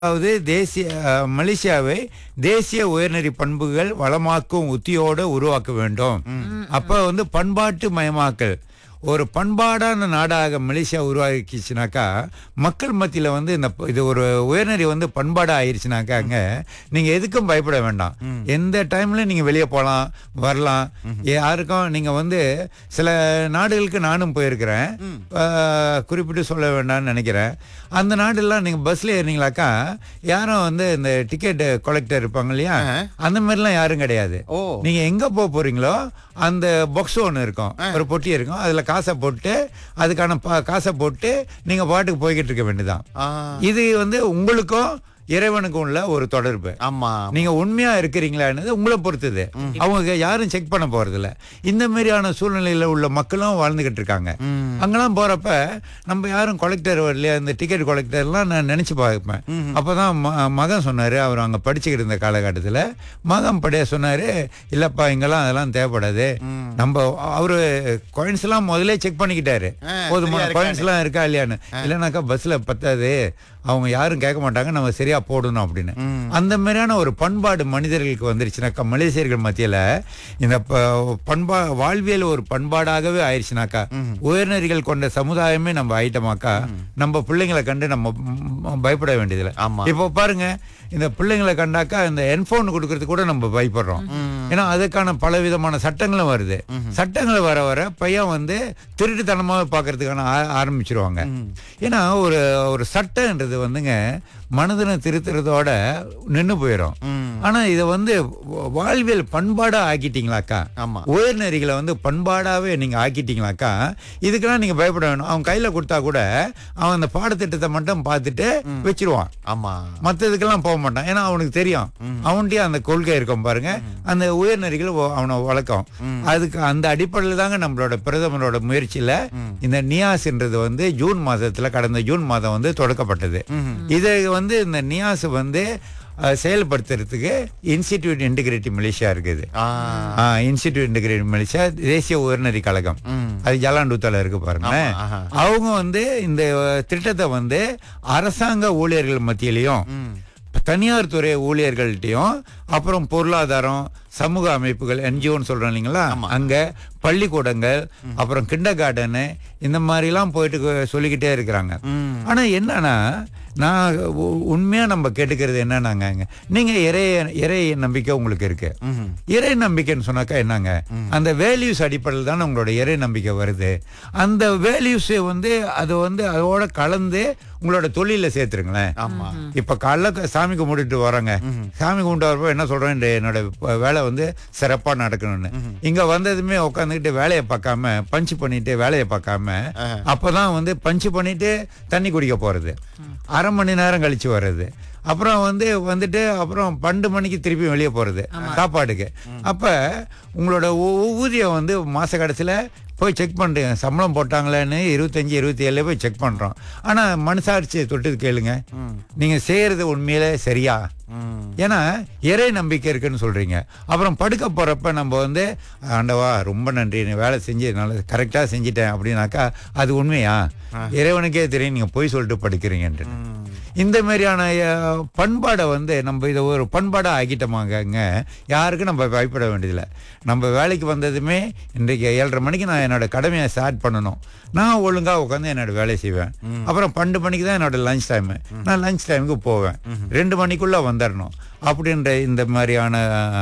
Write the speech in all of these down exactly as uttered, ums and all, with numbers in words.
அதாவது தேசிய அஹ், மலேசியாவை தேசிய உயர்நெறி பண்புகள் வளமாக்கும் உத்தியோடு உருவாக்க வேண்டும். அப்ப வந்து பண்பாட்டு மயமாக்கல் ஒரு பண்பாடான நாடாக மலேசியா உருவாக்கிச்சுனாக்கா மக்கள் மத்தியில வந்து இந்த ப- இது ஒரு உயர்நெறி வந்து பண்பாடா ஆயிடுச்சுனாக்காங்க நீங்க எதுக்கும் பயப்பட வேண்டாம். எந்த டைம்ல நீங்க வெளியே போகலாம் வரலாம். யாருக்கும் நீங்க வந்து சில நாடுகளுக்கு நானும் போயிருக்கிறேன். ஆஹ், குறிப்பிட்டு சொல்ல வேண்டாம்னு நினைக்கிறேன். அந்த நாடுலாம் நீங்க பஸ்ல ஏறினீங்களாக்கா யாரும் வந்து இந்த டிக்கெட் கலெக்டர் இருப்பாங்க இல்லையா, அந்த மாதிரிலாம் யாரும் கிடையாது. ஓ. நீங்க எங்க போக போறீங்களோ அந்த பாக்ஸ் ஒன்று இருக்கும், ஒரு பொட்டி இருக்கும், அதுல காசை போட்டு அதுக்கான பா- காசை போட்டு நீங்க பாட்டுக்கு போய்கிட்டு இருக்க வேண்டியதான். ஆ, இது வந்து உங்களுக்கும் இறைவனுக்கும் உள்ள ஒரு தொடர்பு. ஆமா. நீங்க உண்மையா இருக்கிறீங்களான்னு உங்களை பொறுத்தது. அவங்க யாரும் செக் பண்ண போறது இல்ல. இந்த மாதிரியான சூழ்நிலையில உள்ள மக்களும் வாழ்ந்துகிட்டு இருக்காங்க. அங்கெல்லாம் போறப்ப நம்ம யாரும் கலெக்டர் வரலையா, இந்த டிக்கெட் கலெக்டர்லாம் நான் நினைச்சு பார்ப்பேன். அப்பதான் ம- மகன் சொன்னாரு, அவர் அங்க படிச்சுக்கிட்டு இருந்த காலகட்டத்துல மகன் படைய சொன்னாரு, இல்லப்பா இங்கெல்லாம் அதெல்லாம் தேவைப்படாது. நம்ம அவரு காயின்ஸ் எல்லாம் முதல்ல செக் பண்ணிக்கிட்டாரு, போதுமான காயின்ஸ் எல்லாம் இருக்கா இல்லையான்னு. இல்லைனாக்கா பஸ்ல பத்தாது, அவங்க யாரும் கேட்க மாட்டாங்க, நம்ம சரியா போடணும் அப்படின்னு. அந்த மாதிரியான ஒரு பண்பாடு மனிதர்களுக்கு வந்துருச்சுனாக்கா மலேசியர்கள் மத்தியில இந்த ப- பண்பா வாழ்வியல் ஒரு பண்பாடாகவே ஆயிடுச்சுனாக்கா உயர்நெறிகள் கொண்ட சமுதாயமே நம்ம ஆயிட்டோமாக்கா நம்ம பிள்ளைங்களை கண்டு நம்ம ம், பயப்பட வேண்டியதில்லை. ஆமா. இப்போ பாருங்க, இந்த பிள்ளைங்களை கண்டாக்கா இந்த என்ஃபோன் கொடுக்கறதுக்கு கூட நம்ம பயப்படுறோம். ஏன்னா அதுக்கான பல விதமான சட்டங்களும் வருது. சட்டங்கள் வர வர பையன் வந்து திருட்டுத்தனமாக பார்க்கறதுக்கான ஆ- ஆரம்பிச்சிருவாங்க. ஏன்னா ஒரு ஒரு சட்டம்ன்றது வந்துங்க மனதினை திருத்துறதோட நின்று போயிடும். ஆனா இதை வந்து வா- வாழ்வியல் பண்பாடா ஆக்கிட்டீங்களாக்கா, ஆமா. உயர்நெறிகளை வந்து பண்பாடாவே நீங்க ஆக்கிட்டீங்களாக்கா இதுக்கெல்லாம் நீங்க பயப்பட வேணும். அவன் கையில கொடுத்தா கூட அவன் அந்த பாடத்திட்டத்தை மட்டும் பார்த்துட்டு வச்சிருவான், ஆமா. மற்றதுக்கெல்லாம் போக மாட்டான். ஏன்னா அவனுக்கு தெரியும், அவன்கிட்டயே அந்த கொள்கை இருக்கும் பாருங்க, அந்த உயர்நெறிகள் ஒ- அவனை வளர்க்கும். அதுக்கு அந்த அடிப்படையில் தாங்க நம்மளோட பிரதமரோட முயற்சியில இந்த நியாஸ்ன்றது வந்து ஜூன் மாதத்துல கடந்த ஜூன் மாதம் வந்து தொடக்கப்பட்டது. இதை வந்து இந்த நியாஸ் வந்து அஹ், செயல்படுத்துறதுக்கு இன்ஸ்டிடியூட் இன்டிகிரேட்டி மலேசியா இருக்குது. ஆ, இன்ஸ்டிடியூட் இன்டிகிரேட்டி மலேசியா தேசிய உயர்நெறி கழகம், அது ஜலாண்டூத்தால இருக்கு பாருங்க. ஆஹா. அவங்க வந்து இந்த திட்டத்தை வந்து அரசாங்க ஊழியர்கள் மத்தியிலையும் தனியார் துறை ஊழியர்கள்ட்டையும் அப்புறம் பொருளாதாரம் சமூக அமைப்புகள் என்ஜிஓன்னு சொல்றோம் இல்லைங்களா, அங்க பள்ளிக்கூடங்கள் அப்புறம் கிண்டர் கார்டனு இந்த மாதிரிலாம் போயிட்டு கொ- சொல்லிக்கிட்டே இருக்கிறாங்க. ஆனா என்னன்னா நான் உ- உண்மையா நம்ம கேட்டுக்கிறது என்னன்னாங்க, நீங்க இறை இறை நம்பிக்கை உங்களுக்கு இருக்கு. இறை நம்பிக்கைன்னு சொன்னாக்கா என்னங்க, அந்த வேல்யூஸ் அடிப்படையில் தானே உங்களோட இறை நம்பிக்கை வருது. அந்த வேல்யூஸ் வந்து அது வந்து அதோட கலந்து உங்களோட தொழில சேர்த்துருங்களேன். ஆமா. இப்ப காலைல க- சாமி கும்பிட்டுட்டு வராங்க, சாமி கும்பிட்டு வரப்போ என்ன சொல்றேன், இந்த என்னோட ப- வேலை வந்து சிறப்பா நடக்கணும்னு. இங்க வந்ததுமே உட்காந்துக்கிட்டு வேலையை பார்க்காம பஞ்சு பண்ணிட்டு வேலையை பார்க்காம அப்பதான் வந்து பஞ்சு பண்ணிட்டு தண்ணி குடிக்க போறது, அரை மணி நேரம் கழிச்சு வர்றது, அப்புறம் வந்து வந்துட்டு அப்புறம் பன்னெண்டு மணிக்கு திருப்பி வெளியே போறது சாப்பாடுக்கு. அப்ப உங்களோட ஊ- ஊதியம் வந்து மாச கடைசியில போய் செக் பண்றீங்க, சம்பளம் போட்டாங்களேன்னு இருபத்தஞ்சு இருபத்தி ஏழுல போய் செக் பண்றோம். ஆனா மனசாட்சியை தொட்டு கேளுங்க, நீங்க செய்யறது உண்மையிலே சரியா? ஏன்னா இறை நம்பிக்கை இருக்குன்னு சொல்றீங்க, அப்புறம் படுக்க போறப்ப நம்ம வந்து ஆண்டவா ரொம்ப நன்றி, நீ வேலை செஞ்சு நல்லா கரெக்டா செஞ்சிட்டேன் அப்படின்னாக்கா அது உண்மையா? இறைவனுக்கே தெரியும் நீங்க போய் சொல்லிட்டு படுக்கிறீங்கன்ட்டு. இந்த மாதிரியான அஹ், பண்பாடை வந்து நம்ம இதை ஒரு பண்பாடா ஆக்கிட்டோமாங்க, யாருக்கும் நம்ம பயப்பட வேண்டியதில்லை. நம்ம வேலைக்கு வந்ததுமே இன்றைக்கு ஏழரை மணிக்கு நான் என்னோட கடமையை ஸ்டார்ட் பண்ணணும், நான் ஒழுங்கா உட்காந்து என்னோட வேலையை செய்வேன். அப்புறம் பன்னெண்டு மணிக்கு தான் என்னோட லஞ்ச் டைம், நான் லஞ்ச் டைமுக்கு போவேன், ரெண்டு மணிக்குள்ள வந்துடணும் அப்படின்ற இந்த மாதிரியான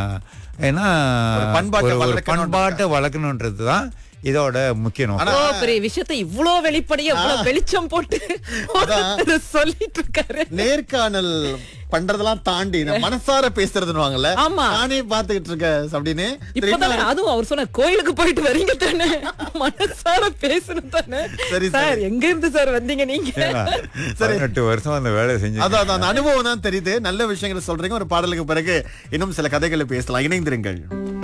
ஏன்னா ஒரு பண்பாட்டை ஒரு- ஒரு வளர்க்கணும். பண்பாட்டை வளர்க்கணுன்றது தான் இதோட முக்கியம். இவ்வளோ பெரிய விஷயத்தை இவ்ளோ வெளிப்படையா இவ்ளோ வெளிச்சம் போட்டு ஒருத்தர் சொல்லிட்டு இருக்காரு. நேர்காணல் பண்றதெல்லாம் தாண்டி நான் மனசார பேசுறதுன்னு ஆமா. நானே பாத்துக்கிட்டு இருக்கேன் அப்படின்னு இப்பதானே அதுவும் அவர் சொன்ன கோயிலுக்கு போயிட்டு வரீங்க தானே, மனசார பேசணும் தானே. சரி, சார் சரி. எங்க இருந்து சார் வந்தீங்க நீங்க? பதினெட்டு வருஷம் அந்த வேலை செஞ்சு அதான் அதான் அந்த அனுபவம் தான் தெரியுது. நல்ல விஷயங்களை சொல்றீங்க. ஒரு பாடலுக்கு பிறகு இன்னும் சில கதைகளை பேசலாம். இணைந்திருங்கள்.